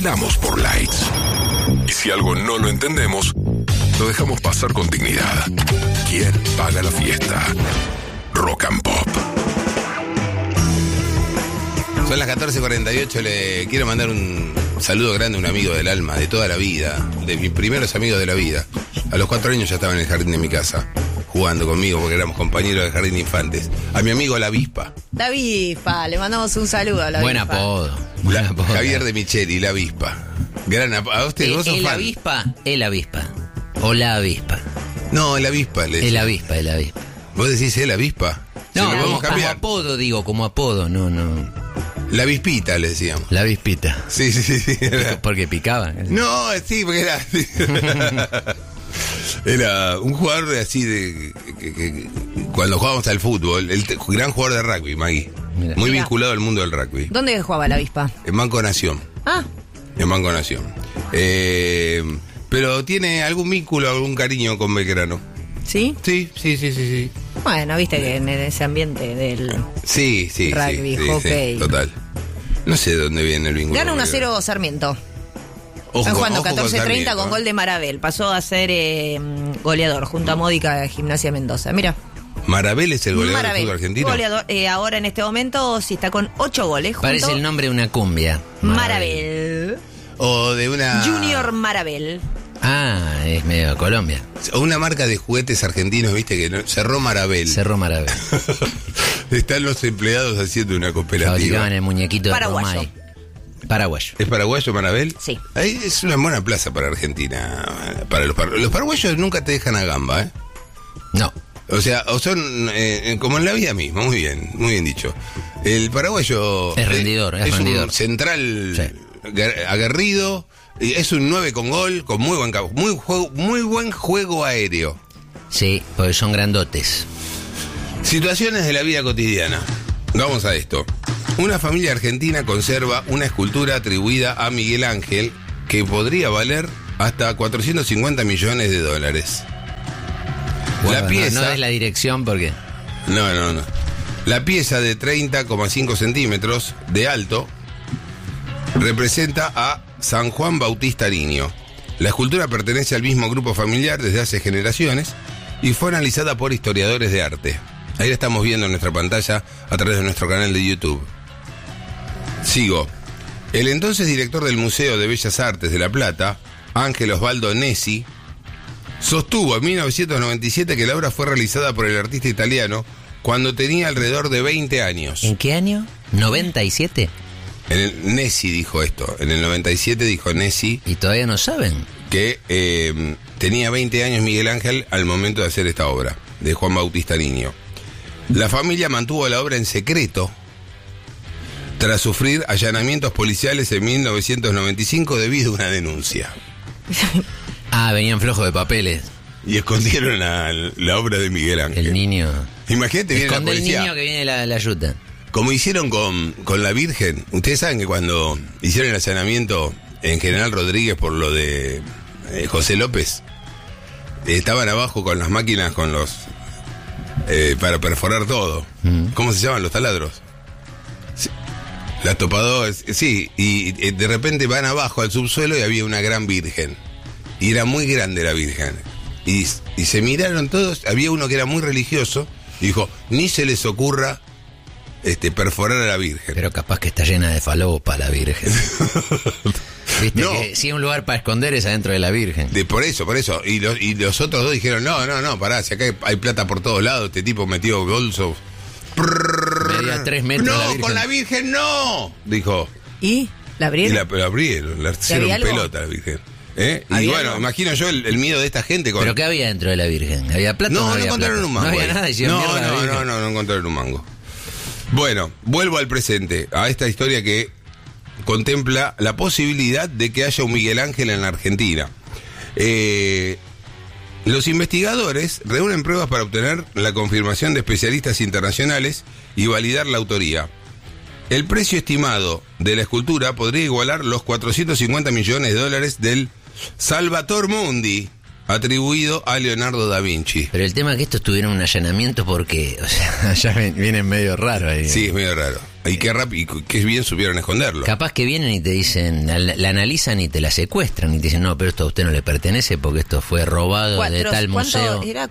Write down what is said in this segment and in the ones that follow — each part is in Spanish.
Damos por lights. Y si algo no lo entendemos, lo dejamos pasar con dignidad. ¿Quién paga la fiesta? Rock and Pop. Son las 14:48, le quiero mandar un saludo grande a un amigo del alma, de toda la vida, de mis primeros amigos de la vida. A los 4 años ya estaba en el jardín de mi casa, jugando conmigo porque éramos compañeros del jardín de infantes. A mi amigo La Avispa. La Avispa, le mandamos un saludo a La Buen Avispa. apodo. Buen apodo. Javier de Micheli, La Avispa. Gran a usted, vos sos El fan. avispa, el avispa. O la avispa. No, el Avispa. El avispa, el avispa. ¿Vos decís el Avispa? No, ¿Se lo podemos como cambiar? apodo, digo, como apodo, no. La Avispita le decíamos. La avispita. Sí. Porque picaba. No, sí, porque era... Era un jugador así de... que cuando jugábamos al fútbol, el gran jugador de rugby, Magui. Mira. Muy Mira. vinculado al mundo del rugby. ¿Dónde jugaba La Avispa? En Banco Nación. Ah, En Banco Nación. Pero tiene algún vínculo, algún cariño con Belgrano. ¿sí? Sí. Bueno, viste que en ese ambiente del... Sí. Rugby, hockey. Total. No sé de dónde viene el vínculo. Gana con 1-0 Sarmiento. Ojo, Están jugando ojo con 14-30 Sarmiento, con gol de Marabel. Pasó a ser goleador junto a Módica de Gimnasia Mendoza. Mira, Marabel es el goleador del Marabel, fútbol argentino. goleador, ahora en este momento sí está con 8 goles. Junto Parece el nombre de una cumbia. Marabel. O de una... Junior Marabel. Ah, es medio de Colombia. O una marca de juguetes argentinos, viste, que cerró Marabel. Cerro Marabel. Están los empleados haciendo una cooperativa. Fabricaban el muñequito de Paraguayo. Romay. Paraguayo. ¿Es paraguayo Marabel? Sí. Ahí es una buena plaza para Argentina. Para los paraguayos nunca te dejan a gamba, ¿eh? No. O sea, o son como en la vida misma, muy bien dicho. El paraguayo Es rendidor, es rendidor. un central Sí. aguerrido, y es un 9 con gol, con muy buen juego aéreo. Sí, porque son grandotes. Situaciones de la vida cotidiana. Vamos a esto. Una familia argentina conserva una escultura atribuida a Miguel Ángel que podría valer hasta 450 millones de dólares. Guarda, La pieza... No es la dirección porque... No. La pieza de 30,5 centímetros de alto representa a San Juan Bautista Ariño. La escultura pertenece al mismo grupo familiar desde hace generaciones y fue analizada por historiadores de arte. Ahí la estamos viendo en nuestra pantalla a través de nuestro canal de YouTube. Sigo. El entonces director del Museo de Bellas Artes de La Plata, Ángel Osvaldo Nessi, sostuvo en 1997 que la obra fue realizada por el artista italiano cuando tenía alrededor de 20 años. ¿En qué año? ¿97? Nessi dijo esto. En el 97 dijo Nessi Y todavía no saben. que tenía 20 años Miguel Ángel al momento de hacer esta obra, de Juan Bautista Ariño. La familia mantuvo la obra en secreto tras sufrir allanamientos policiales en 1995 debido a una denuncia. Ah, venían flojos de papeles. Y escondieron la obra de Miguel Ángel. El niño... Imagínate, viene la Esconde el policía. niño que viene la yuta. Como hicieron con la Virgen. Ustedes saben que cuando hicieron el allanamiento en General Rodríguez por lo de José López, estaban abajo con las máquinas, con los... para perforar todo. ¿Cómo se llaman los taladros? Sí, las topadoras, sí, y de repente van abajo al subsuelo y había una gran Virgen. Y era muy grande la Virgen. Y se miraron todos, había uno que era muy religioso, y dijo, ni se les ocurra perforar a la Virgen. Pero capaz que está llena de falopa la Virgen. Viste No. que si hay un lugar para esconder es adentro de la Virgen. Por eso. Y los otros dos dijeron, no, pará, si acá hay plata por todos lados, este tipo metió bolsos. Medía 3 metros la No, Virgen. con la Virgen no, dijo. ¿Y? ¿La abrieron? Y la abrieron, la hicieron había algo? pelota a la Virgen. Y ¿Había bueno, algo? imagino yo el miedo de esta gente con... ¿Pero qué había dentro de la Virgen? ¿Había plata o No, no no había encontraron plata? un mango. No había ahí. nada, hicieron mierda a la Virgen. No encontraron un mango. Bueno, vuelvo al presente, a esta historia que contempla la posibilidad de que haya un Miguel Ángel en la Argentina. Los investigadores reúnen pruebas para obtener la confirmación de especialistas internacionales y validar la autoría. El precio estimado de la escultura podría igualar los 450 millones de dólares del Salvator Mundi, atribuido a Leonardo da Vinci. Pero el tema es que estos tuvieron un allanamiento porque, o sea, ya vienen medio raro ahí. Sí, es medio raro. Y qué rápido, y qué bien supieron esconderlo. Capaz que vienen y te dicen, la analizan y te la secuestran y te dicen, no, pero esto a usted no le pertenece porque esto fue robado de tal museo. Era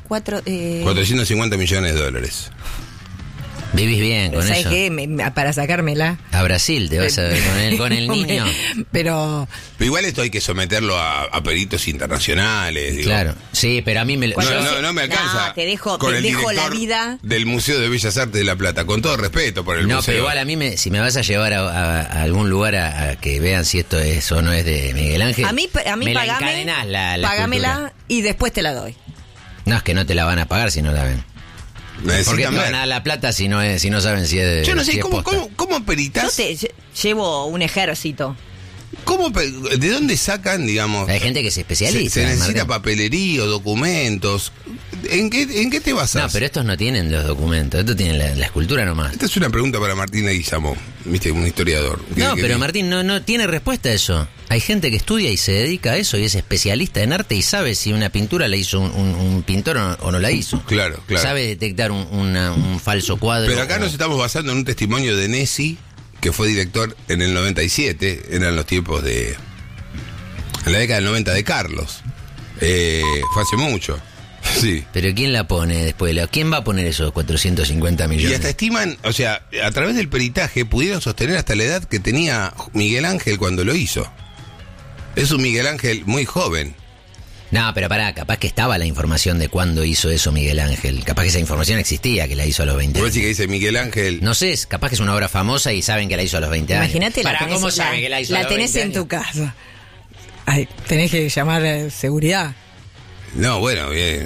450 millones de dólares. Vivís bien con ¿sabes eso. qué? Para sacármela. A Brasil te vas a ver con el niño. Pero Igual esto hay que someterlo a peritos internacionales. Digo. Claro, sí, pero a mí me... No me alcanza. No, te dejo con el la director vida. Del Museo de Bellas Artes de La Plata, con todo respeto por el No, museo. pero igual a mí, si me vas a llevar a algún lugar a que vean si esto es o no es de Miguel Ángel, A mí me la pagame, encadenás la pagámela escultura. y después te la doy. No, es que no te la van a pagar si no la ven. ¿Por qué Necesitan te ver. van a dar la plata si no saben si es de... Yo no sé, si es ¿cómo Yo peritas? llevo un ejército. ¿De dónde sacan, digamos? Hay gente que es especialista. Se necesita Martín. papelería, documentos. ¿En qué te basas? No, pero estos no tienen los documentos, estos tienen la escultura nomás. Esta es una pregunta para Martín Leguizamo, viste, un historiador. No, pero Martín, no tiene respuesta a eso. Hay gente que estudia y se dedica a eso y es especialista en arte y sabe si una pintura la hizo un pintor o no la hizo. Claro. Sabe detectar un falso cuadro. Pero acá nos estamos basando en un testimonio de Nessi, que fue director en el 97, eran los tiempos en la década del 90 de Carlos. Fue hace mucho. Sí. Pero ¿quién la pone después? ¿Quién va a poner esos 450 millones? Y hasta estiman, o sea, a través del peritaje pudieron sostener hasta la edad que tenía Miguel Ángel cuando lo hizo. Es un Miguel Ángel muy joven. No, pero pará, capaz que estaba la información de cuándo hizo eso Miguel Ángel. Capaz que esa información existía, que la hizo a los 20 Por años. decir que dice Miguel Ángel. No sé, capaz que es una obra famosa y saben que la hizo a los 20 años. Imagínate, Pará, ¿cómo saben que la hizo a la los tenés 20 en tu años? casa. Ay, tenés que llamar a seguridad. No, bueno,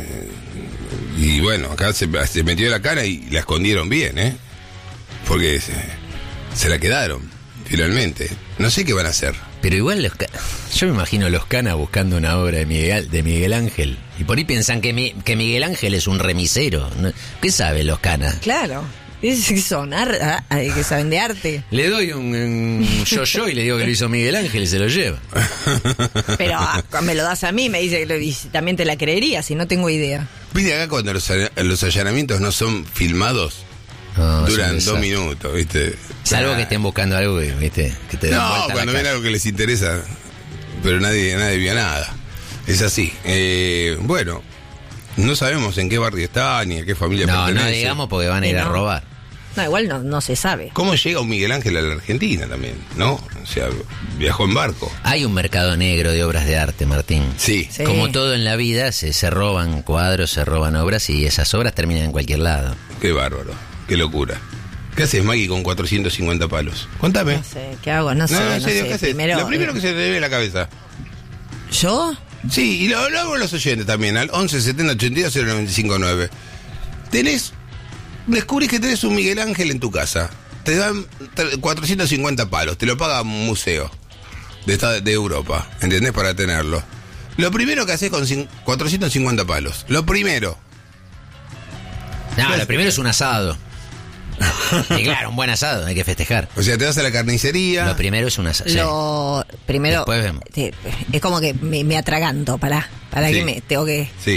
y bueno, acá se metió la cara y la escondieron bien, ¿eh? Porque se la quedaron, finalmente. No sé qué van a hacer. Pero igual yo me imagino los canas buscando una obra de Miguel Ángel. Y por ahí piensan que Miguel Ángel es un remisero. ¿Qué saben los canas? Claro. Son que saben de arte. Le doy un yo y le digo que lo hizo Miguel Ángel y se lo lleva. Pero me lo das a mí, me dice que también te la creería, si no tengo idea. Viste acá cuando los allanamientos no son filmados, No, duran sí, 2 minutos, ¿viste? Salvo que estén buscando algo ¿viste? Que te den No, vuelta cuando la ven cara. algo que les interesa, pero nadie vio nada. Es así. Bueno, no sabemos en qué barrio está ni a qué familia No pertenece. digamos porque van a ir a No. robar. No, igual no se sabe. ¿Cómo llega un Miguel Ángel a la Argentina también, no? O sea, viajó en barco. Hay un mercado negro de obras de arte, Martín. Sí. Sí. Como todo en la vida, se roban cuadros, se roban obras y esas obras terminan en cualquier lado. Qué bárbaro, qué locura. ¿Qué haces, Maggie, con 450 palos? Contame. No sé, ¿qué hago? No sé, en serio, sé. ¿qué haces? Lo primero que se te debe a la cabeza. ¿Yo? Sí, y lo hago a los oyentes también, al 11 70 82 095 9. Descubrís que tenés un Miguel Ángel en tu casa. Te dan 450 palos, te lo paga un museo de Europa, ¿entendés? Para tenerlo. Lo primero que haces con 450 palos, lo primero. No, lo primero es un asado. Y claro, un buen asado, hay que festejar. O sea, te vas a la carnicería. Lo primero es un asado. sí. Lo primero Después vemos. es como que me atraganto, para Sí. que me tengo que Sí.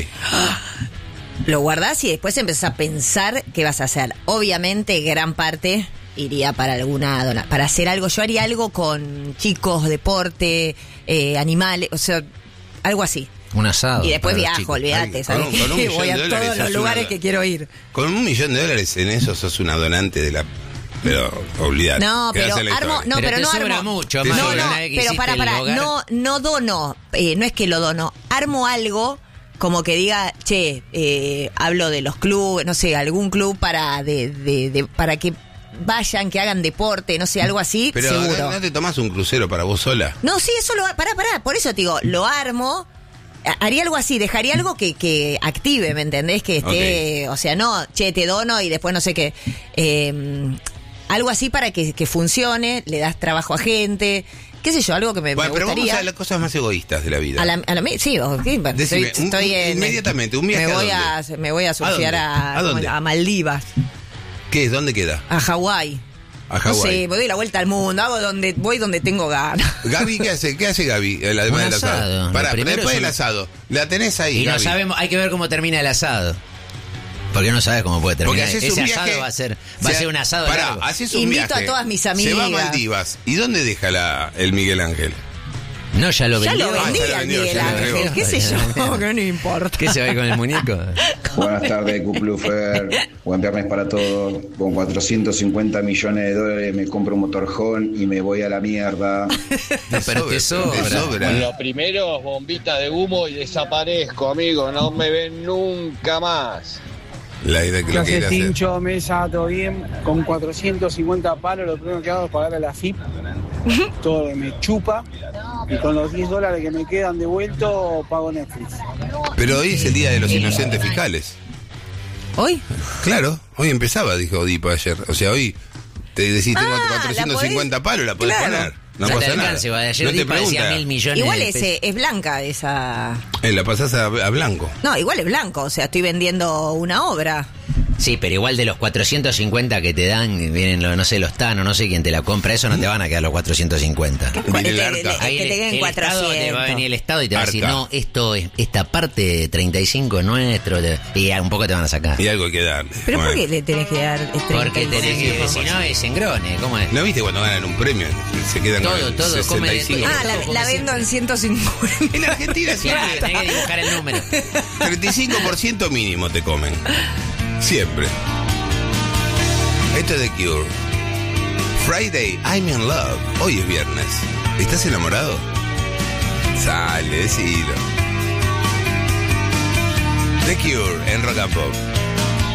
lo guardás y después empezás a pensar qué vas a hacer. Obviamente gran parte iría para para hacer algo. Yo haría algo con chicos, deporte, animales, o sea, algo así. Un asado. Y después para los viajo, chicos. olvídate, Ay, ¿sabes? con un qué? millón Voy a de dólares todos los es lugares una- que quiero ir. Con $1 millón en eso sos una donante de la... Pero olvidate. No, pero quedás en la armo, historia. no, Pero pero te no sobra armo. mucho, Te Mago, sobra. No, una vez que pero hiciste para, el hogar. no dono, no es que lo dono, armo algo como que diga, hablo de los clubes, no sé, algún club para para que vayan, que hagan deporte, no sé, algo así, Pero seguro. ¿no te tomás un crucero para vos sola? No, sí, eso pará, por eso te digo, lo armo, haría algo así, dejaría algo que active, ¿me entendés? Que esté, o sea, no, te dono y después no sé qué, algo así para que funcione, le das trabajo a gente, qué sé yo, algo que me Bueno, pero vamos gustaría. a las cosas más egoístas de la vida. Sí, bueno, Decime, estoy inmediatamente, un viaje me voy a surfear ¿A dónde? a Maldivas, ¿Qué es? ¿Dónde queda? a Hawái. A No Hawái. sé, me doy la vuelta al mundo, voy donde tengo ganas. Gaby, ¿qué hace? ¿Qué hace Gaby? Además Un del asado. asado. Pará, Lo primero después es del un- asado. La tenés ahí, Y no Gaby. sabemos, hay que ver cómo termina el asado. Porque no sabes cómo puede terminar. Porque haces Ese un asado viaje, va a ser un asado largo. Haces un Invito viaje, a todas mis se va a amigas. Maldivas. ¿Y dónde deja el Miguel Ángel? No, ya lo Ya vendió. lo vendí ya lo al vendió, Miguel ya lo Ángel. vendió. ¿Qué sé yo? Que no importa. ¿Qué se va a ir con el muñeco? Buenas tardes, Cuplufer. Buen viernes para todos. Con 450 millones de dólares me compro un motorhome y me voy a la mierda. Pero te sobra. Lo primero, bombita de humo y desaparezco, amigo. No me ven nunca más. La idea que lo quiere hacer. Tincho, mesa, todo bien. Con 450 palos, lo primero que hago es pagar a la FIP. Todo lo que me chupa. Y con los $10 que me quedan de vuelto, pago Netflix. Pero hoy es el día de los inocentes fiscales. ¿Hoy? Claro, hoy empezaba, dijo Odipo ayer. O sea, hoy te decís, tengo Ah, 450 palos, la podés Claro. poner. No Ya te pasa nada. alcance, va. Ayer No te Dipa decía pregunta. 1.000 millones Igual de pesos. es blanca esa... La pasás a blanco. No, igual es blanco, o sea, estoy vendiendo una obra. Sí, pero igual de los 450 que te dan, vienen los, no sé, los Tano, no sé quién te la compra, eso no te van a quedar los 450. Viene el Que arca. te queden el Estado, 400. te va a venir el Estado y te va a decir, Arca. no, esta parte de 35 es nuestro, y un poco te van a sacar. Y algo hay que darle. ¿Pero por Bueno. qué le tenés que dar? Porque tenés que, si no es engrone, ¿cómo es? ¿No viste cuando ganan un premio? Se quedan con el Todo, come de 65. todo. Ah, la vendo en 150. En Argentina Siempre siempre tenés que dibujar el número. 35% mínimo te comen. Siempre. Esto es The Cure. Friday, I'm in love. Hoy es viernes. ¿Estás enamorado? Sale, decilo. The Cure en Rock and Pop.